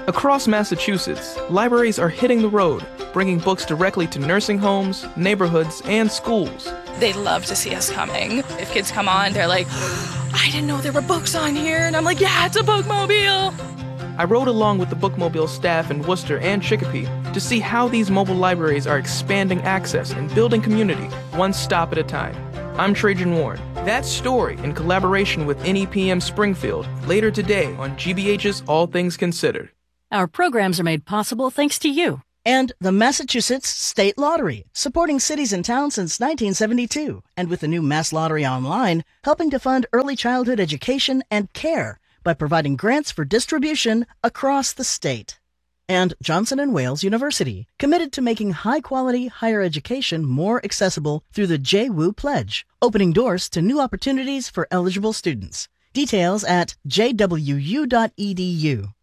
Across Massachusetts, libraries are hitting the road, bringing books directly to nursing homes, neighborhoods, and schools. They love to see us coming. If kids come on, they're like, I didn't know there were books on here. And I'm like, yeah, it's a bookmobile. I rode along with the Bookmobile staff in Worcester and Chicopee to see how these mobile libraries are expanding access and building community, one stop at a time. I'm Trajan Warren. That story in collaboration with NEPM Springfield later today on GBH's All Things Considered. Our programs are made possible thanks to you. And the Massachusetts State Lottery, supporting cities and towns since 1972. And with the new Mass Lottery Online, helping to fund early childhood education and care by providing grants for distribution across the state. And Johnson & Wales University, committed to making high-quality higher education more accessible through the JWU Pledge, opening doors to new opportunities for eligible students. Details at jwu.edu.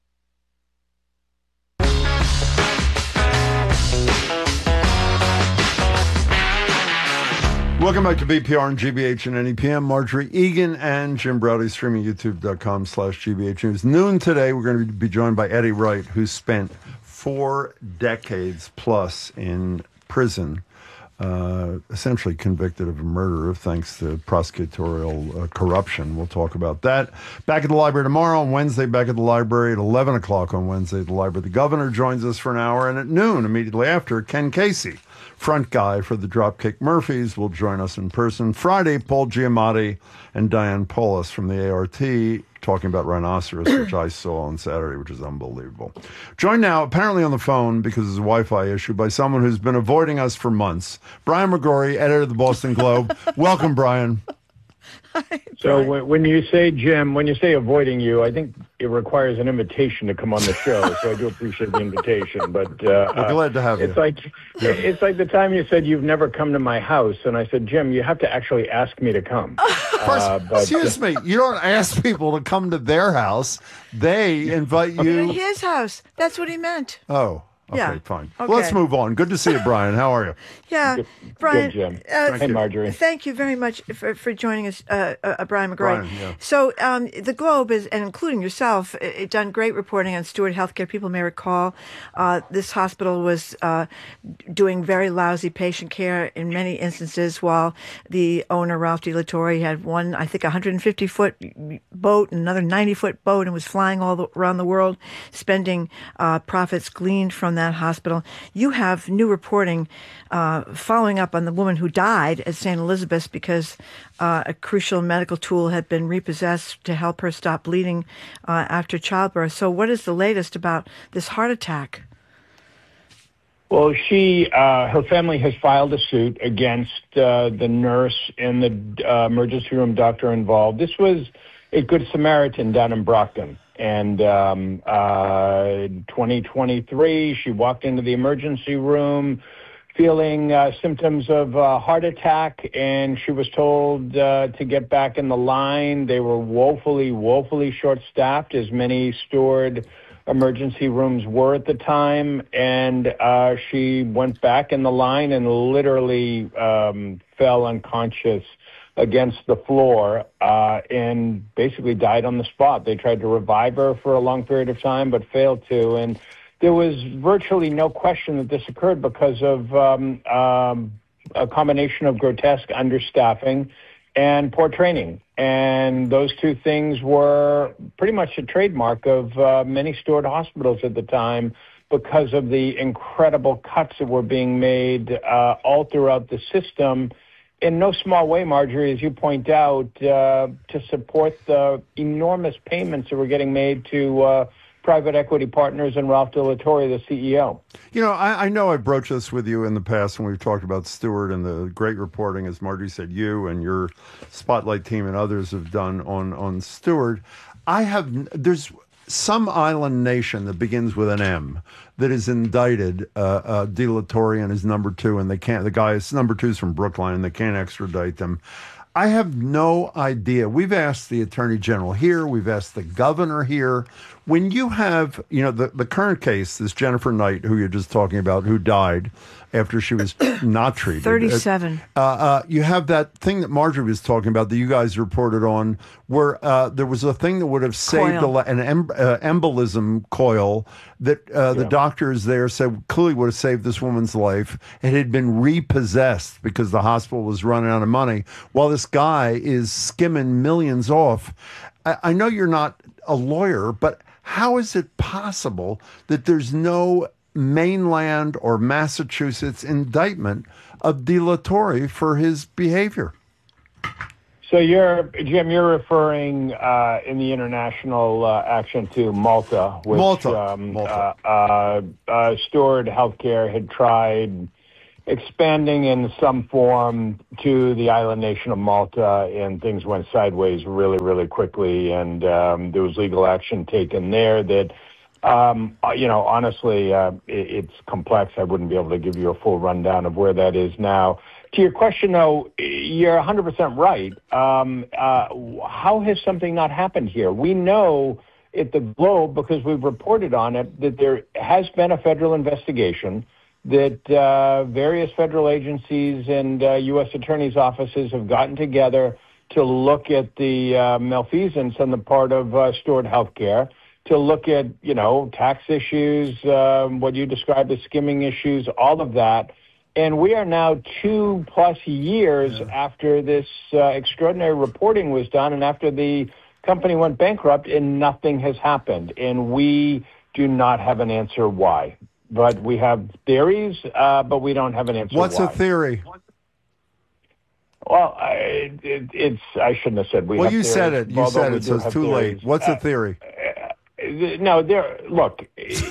Welcome back to BPR and GBH and NEPM. Marjorie Egan and Jim Browdy, streaming youtube.com/GBH News. Noon today, we're going to be joined by Eddie Wright, who spent 4 decades plus in prison, essentially convicted of a murder, thanks to prosecutorial corruption. We'll talk about that. Back at the library tomorrow. On Wednesday, back at the library at 11 o'clock on Wednesday at the library. The governor joins us for an hour, and at noon, immediately after, Ken Casey, front guy for the Dropkick Murphys, will join us in person. Friday, Paul Giamatti and Diane Paulus from the ART talking about Rhinoceros, which I saw on Saturday, which is unbelievable. Joined now, apparently on the phone, because it's a Wi-Fi issue, by someone who's been avoiding us for months. Brian McGrory, editor of the Boston Globe. Welcome, Brian. So when you say, Jim, when you say avoiding you, I think it requires an invitation to come on the show. So I do appreciate the invitation. But we're glad to have you. It's like the time you said you've never come to my house, and I said, Jim, you have to actually ask me to come. Excuse me, you don't ask people to come to their house. They invite you. To his house. That's what he meant. Oh. Okay, yeah. Fine. Okay. Well, let's move on. Good to see you, Brian. How are you? Yeah, good, Brian. Good, Jim. Hey, Marjorie. Thank you very much for joining us, Brian McGrory. Brian, yeah. So the Globe is, and including yourself, done great reporting on Steward Healthcare. People may recall this hospital was doing very lousy patient care in many instances, while the owner, Ralph DeLatorre, had one, I think, 150-foot boat and another 90-foot boat and was flying around the world, spending profits gleaned from that hospital. You have new reporting following up on the woman who died at St. Elizabeth's because a crucial medical tool had been repossessed to help her stop bleeding after childbirth. So what is the latest about this heart attack? Well, her family has filed a suit against the nurse and the emergency room doctor involved. This was a Good Samaritan down in Brockton. And in 2023, she walked into the emergency room feeling symptoms of heart attack, and she was told to get back in the line. They were woefully short-staffed, as many Steward emergency rooms were at the time. And she went back in the line and literally fell unconscious against the floor and basically died on the spot. They tried to revive her for a long period of time, but failed to. And there was virtually no question that this occurred because of a combination of grotesque understaffing and poor training. And those two things were pretty much a trademark of many Steward hospitals at the time because of the incredible cuts that were being made all throughout the system, in no small way, Marjorie, as you point out, to support the enormous payments that were getting made to private equity partners and Ralph DeLatorre, the CEO. You know, I know I broached this with you in the past when we've talked about Steward and the great reporting, as Marjorie said, you and your Spotlight team and others have done on Steward. There's some island nation that begins with an M that is indicted DeLatorre and his number two, and they can't. The guy is number two is from Brookline, and they can't extradite them. I have no idea. We've asked the attorney general here. We've asked the governor here. When you have, the current case, this Jennifer Knight, who you're just talking about, who died after she was not treated. 37. You have that thing that Marjorie was talking about that you guys reported on, where there was a thing that would have saved an embolism coil that the doctors there said clearly would have saved this woman's life. It had been repossessed because the hospital was running out of money, while this guy is skimming millions off. I know you're not a lawyer, but how is it possible that there's no mainland or Massachusetts indictment of De La Torre for his behavior? So Jim, you're referring in the international action to Malta, which Malta. Steward Healthcare had tried expanding in some form to the island nation of Malta, and things went sideways really, really quickly, and there was legal action taken there that, honestly, it's complex. I wouldn't be able to give you a full rundown of where that is now. To your question, though, you're 100% right. How has something not happened here? We know at the Globe, because we've reported on it, that there has been a federal investigation, that various federal agencies and U.S. attorneys' offices have gotten together to look at the malfeasance on the part of Steward Healthcare, to look at, tax issues, what you described as skimming issues, all of that. And we are now 2+ years after this extraordinary reporting was done and after the company went bankrupt, and nothing has happened. And we do not have an answer why. But we have theories, but we don't have an answer What's why. a theory? Well, I shouldn't have said we have Well, you theories, said it. You said it, so it's too theories. late. What's a theory? No, look.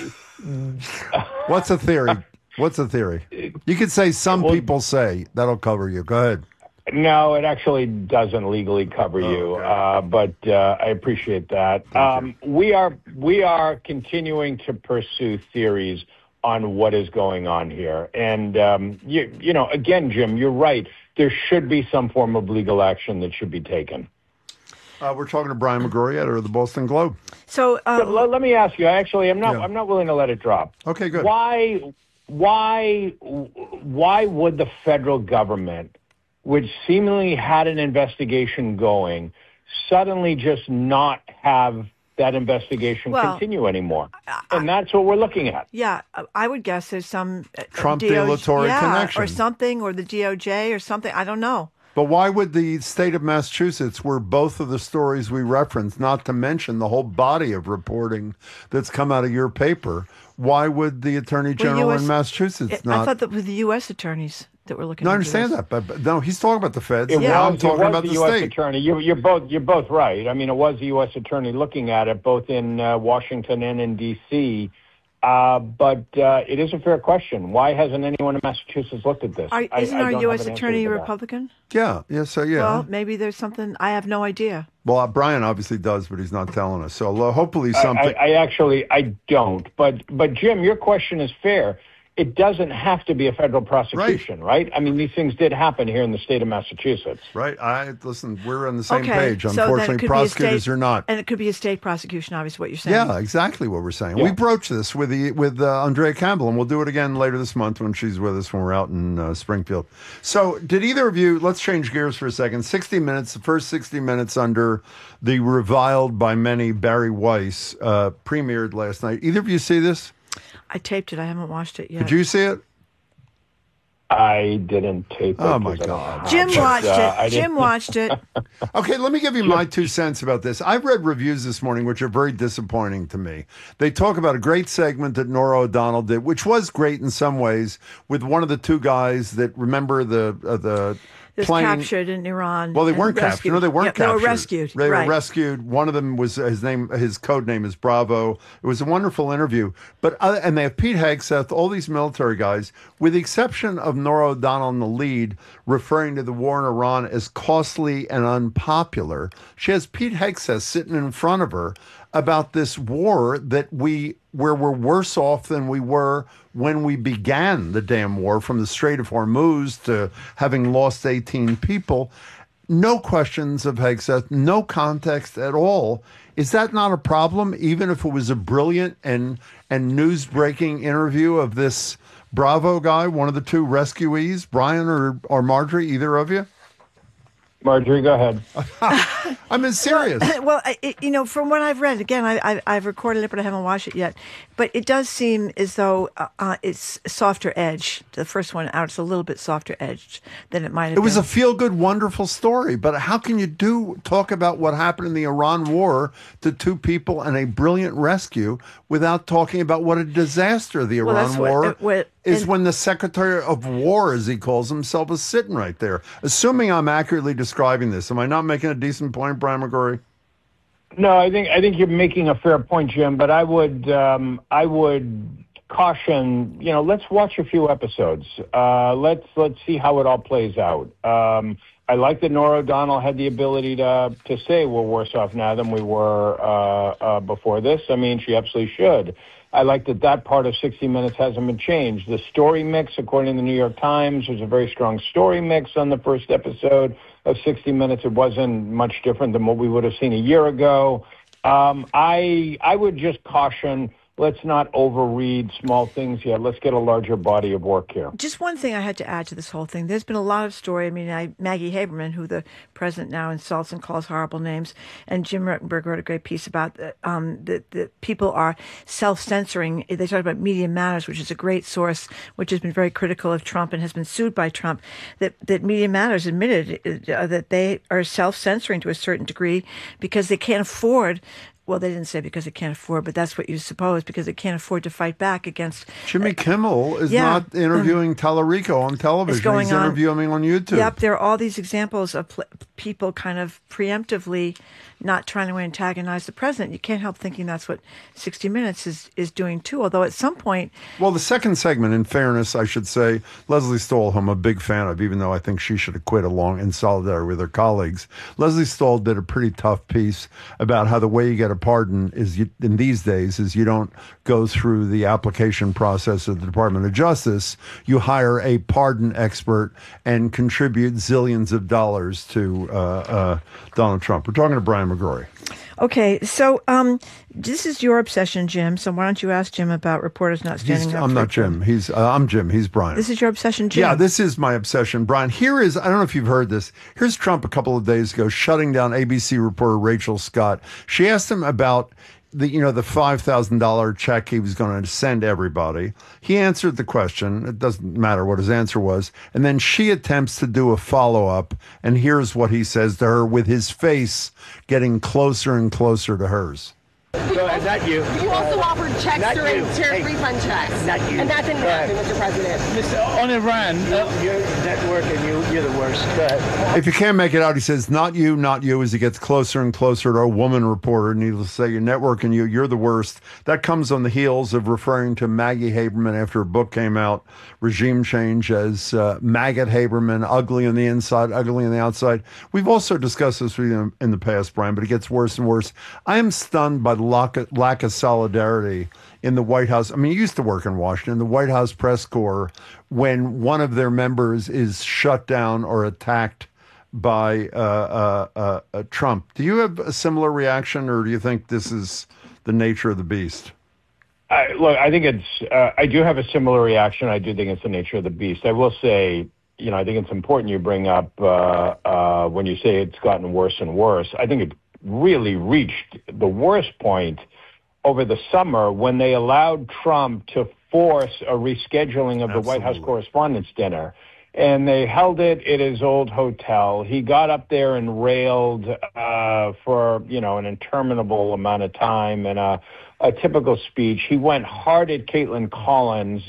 What's a theory? What's a theory? You could say some people say. That'll cover you. Go ahead. No, it actually doesn't legally cover you, okay. But I appreciate that. We are continuing to pursue theories on what is going on here. And, again, Jim, you're right. There should be some form of legal action that should be taken. We're talking to Brian McGrory, editor of the Boston Globe. So let me ask you. Actually, I'm not willing to let it drop. Okay, good. Why would the federal government, which seemingly had an investigation going, suddenly just not have that investigation continue anymore? And that's what we're looking at. Yeah, I would guess there's some Trump De La Torre connection. or something, or the DOJ or something. I don't know. But why would the state of Massachusetts, where both of the stories we referenced, not to mention the whole body of reporting that's come out of your paper, why would the Attorney General in Massachusetts not? I thought that was the U.S. attorneys that were looking. No, I into understand this. that, but no, he's talking about the feds. I'm talking about the U.S. state. attorney. You're both right. I mean, it was the U.S. attorney looking at it, both in Washington and in D.C. But it is a fair question. Why hasn't anyone in Massachusetts looked at this? Isn't our U.S. attorney a Republican? Yeah. Well, maybe there's something. I have no idea. Well, Brian obviously does, but he's not telling us. So hopefully something. I don't. But Jim, your question is fair. It doesn't have to be a federal prosecution, right? I mean, these things did happen here in the state of Massachusetts. Right. Listen, we're on the same Okay, page. so then it Unfortunately, could be a prosecutors state- are not. And it could be a state prosecution, obviously, what you're saying. Yeah, exactly what we're saying. Yeah. We broached this with Andrea Campbell, and we'll do it again later this month when she's with us when we're out in Springfield. So did either of you, let's change gears for a second, 60 Minutes, the first 60 Minutes under the reviled by many Barry Weiss, premiered last night. Either of you see this? I taped it. I haven't watched it yet. Did you see it? I didn't tape it. Oh, my 'cause I don't God. have Jim it, watched but, it. I Jim didn't- watched it. Okay, let me give you my 2 cents about this. I've read reviews this morning which are very disappointing to me. They talk about a great segment that Nora O'Donnell did, which was great in some ways, with one of the 2 guys that remember the It was plane captured in Iran. Well, they and weren't captured. rescued. No, they weren't captured. They were rescued. They right. were rescued. One of them was his code name is Bravo. It was a wonderful interview. And they have Pete Hegseth, all these military guys, with the exception of Nora O'Donnell in the lead, referring to the war in Iran as costly and unpopular. She has Pete Hegseth sitting in front of her about this war where we're worse off than we were when we began the damn war, from the Strait of Hormuz to having lost 18 people. no questions of Hegseth, no context at all. Is that not a problem, even if it was a brilliant and news-breaking interview of this Bravo guy, one of the two rescuees, Brian or Marjorie, either of you? Marjorie, go ahead. I'm serious. Well, from what I've read, again, I've recorded it, but I haven't watched it yet. But it does seem as though it's softer edge. The first one out, it's a little bit softer edged than it might have been. It was a feel-good, wonderful story. But how can you talk about what happened in the Iran war to two people and a brilliant rescue without talking about what a disaster the Iran war is when the Secretary of War, as he calls himself, is sitting right there? Assuming I'm accurately describing this, am I not making a decent point, Brian McGrory? No, I think you're making a fair point, Jim. But I would caution. Let's watch a few episodes. Let's see how it all plays out. I like that Norah O'Donnell had the ability to say we're worse off now than we were before this. I mean, she absolutely should. I like that part of 60 Minutes hasn't been changed. The story mix, according to the New York Times, was a very strong story mix on the first episode of 60 Minutes. It wasn't much different than what we would have seen a year ago. I would just caution, let's not overread small things yet. Let's get a larger body of work here. Just one thing I had to add to this whole thing. There's been a lot of story. I mean, Maggie Haberman, who the president now insults and calls horrible names, and Jim Ruttenberg wrote a great piece about that people are self-censoring. They talk about Media Matters, which is a great source, which has been very critical of Trump and has been sued by Trump, that Media Matters admitted that they are self-censoring to a certain degree because they can't afford. Well, they didn't say because they can't afford, but that's what you suppose, because they can't afford to fight back against. Jimmy Kimmel is not interviewing Tallarico on television. He's interviewing on YouTube. Yep, there are all these examples of people kind of preemptively not trying to antagonize the president. You can't help thinking that's what 60 Minutes is doing too, although at some point... Well, the second segment, in fairness, I should say, Leslie Stahl, who I'm a big fan of, even though I think she should have quit along in solidarity with her colleagues, Leslie Stahl did a pretty tough piece about how the way you get a pardon in these days is you don't go through the application process of the Department of Justice. You hire a pardon expert and contribute zillions of dollars to Donald Trump. We're talking to Brian McGrory. Okay, so this is your obsession, Jim. So why don't you ask Jim about reporters not standing up? I'm not Jim. I'm Jim. He's Brian. This is your obsession, Jim. Yeah, this is my obsession, Brian. I don't know if you've heard this. Here's Trump a couple of days ago shutting down ABC reporter Rachel Scott. She asked him about the $5,000 check he was going to send everybody. He answered the question. It doesn't matter what his answer was. And then she attempts to do a follow-up, and here's what he says to her with his face getting closer and closer to hers. So, not you. You also offered checks during tariff refund checks. Not you. And that didn't happen, Mr. President. On Iran. Your network and you're the worst. Go ahead. If you can't make it out, he says, not you, as he gets closer and closer to a woman reporter. Needless to say, your network and you're the worst. That comes on the heels of referring to Maggie Haberman after her book came out, Regime Change, as Maggot Haberman, ugly on the inside, ugly on the outside. We've also discussed this with you in the past, Brian, but it gets worse and worse. I am stunned by the lack of solidarity in the White House. I mean, you used to work in Washington, the White House press corps, when one of their members is shut down or attacked by Trump. Do you have a similar reaction, or do you think this is the nature of the beast? Look, I think I do have a similar reaction. I do think it's the nature of the beast. I will say, I think it's important you bring up when you say it's gotten worse and worse. I think it really reached the worst point over the summer when they allowed Trump to force a rescheduling of the White House Correspondents' Dinner. And they held it at his old hotel. He got up there and railed for, an interminable amount of time and a typical speech. He went hard at Caitlin Collins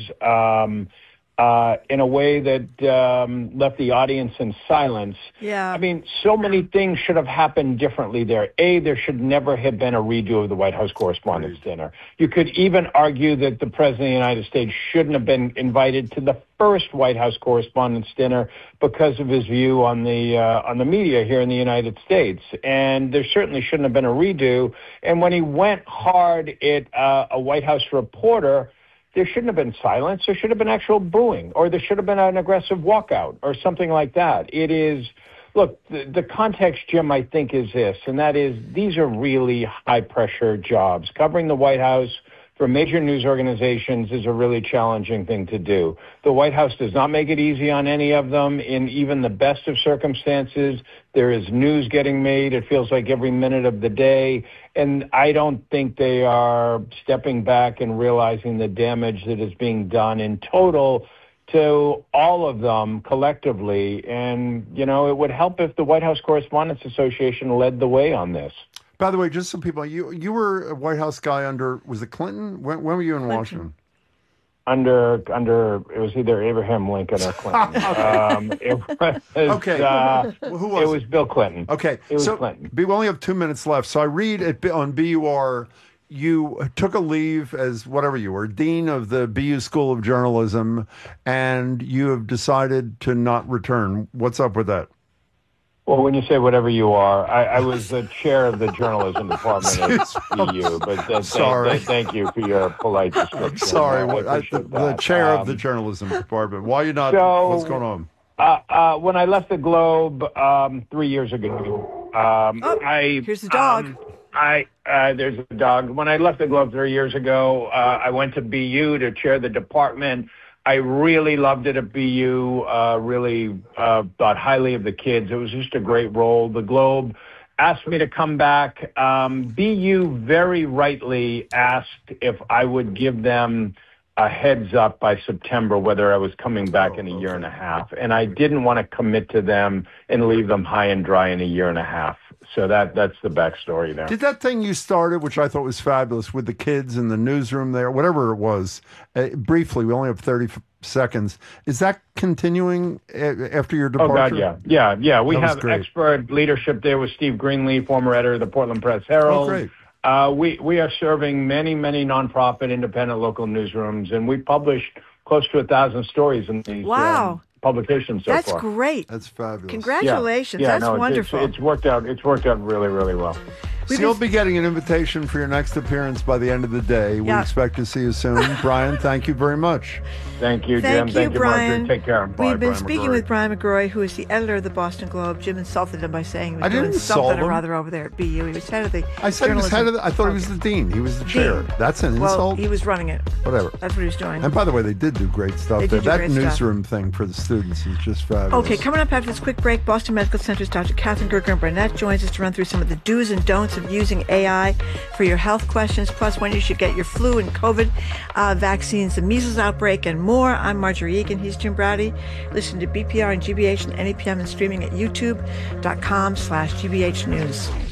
in a way that left the audience in silence. Yeah. I mean, so many things should have happened differently there. There should never have been a redo of the White House Correspondents' Dinner. You could even argue that the President of the United States shouldn't have been invited to the first White House Correspondents' Dinner because of his view on the media here in the United States. And there certainly shouldn't have been a redo. And when he went hard at a White House reporter, there shouldn't have been silence. There should have been actual booing, or there should have been an aggressive walkout or something like that. It is Look, the context, Jim, I think is this, and that is these are really high-pressure jobs. Covering the White House for major news organizations is a really challenging thing to do. The White House does not make it easy on any of them. In even the best of circumstances, there is news getting made. It feels like every minute of the day. And I don't think they are stepping back and realizing the damage that is being done in total to all of them collectively. And, you know, it would help if the White House Correspondents Association led the way on this. By the way, just some people, you were a White House guy under, was it Clinton? When were you in Washington? Under it was either Abraham Lincoln or Clinton. It was, okay. Who was it? Was Bill Clinton. Okay. It was so Clinton. We only have 2 minutes left. So I read on BUR, you took a leave as whatever you were, dean of the BU School of Journalism, and you have decided to not return. What's up with that? Well, when you say whatever you are, I was the chair of the journalism department at BU, but thank you for your polite description. Sorry, the chair of the journalism department. Why are you not? What's going on? When I left the Globe 3 years ago, here's the dog. There's a dog. When I left the Globe 3 years ago, I went to BU to chair the department. I really loved it at BU, really thought highly of the kids. It was just a great role. The Globe asked me to come back. BU very rightly asked if I would give them a heads up by September whether I was coming back in a year and a half. And I didn't want to commit to them and leave them high and dry in a year and a half. So that's the backstory there. Did that thing you started, which I thought was fabulous, with the kids in the newsroom there, whatever it was, briefly, we only have 30 seconds, is that continuing after your departure? Oh, God, yeah. We have expert leadership there with Steve Greenlee, former editor of the Portland Press Herald. Oh, great. We are serving many, many nonprofit, independent local newsrooms, and we published close to 1,000 stories in these publications so far. That's great. That's fabulous. Congratulations. That's wonderful. It's worked out really, really well. So you'll be getting an invitation for your next appearance by the end of the day. We expect to see you soon. Brian, thank you very much. Thank you, Jim. Thank you, Brian. Marjorie. Take care. Bye, We've been speaking with Brian McGrory, who is the editor of the Boston Globe. Jim insulted him by saying he was doing something or other over there at BU. He was head of the I said he was head of the, I thought he was the dean. He was the chair. That's an insult? Well, he was running it. Whatever. That's what he was doing. And by the way, they did do great stuff there. That newsroom thing for the students is just fabulous. Okay, coming up after this quick break, Boston Medical Center's Dr. Catherine Gerger-Burnett joins us to run through some of the do's and don'ts of using AI for your health questions, plus when you should get your flu and COVID vaccines, the measles outbreak, and more. I'm Marjorie Egan. He's Jim Braude. Listen to BPR and GBH and NEPM and streaming at youtube.com/GBH News.